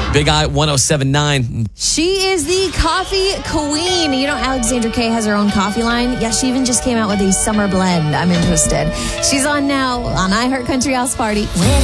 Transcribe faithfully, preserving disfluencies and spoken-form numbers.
Big I one oh seven point nine. She is the coffee queen. You know, Alexandra Kay has her own coffee line. Yeah, she even just came out with a summer blend. I'm interested. She's on now on iHeart Country House Party.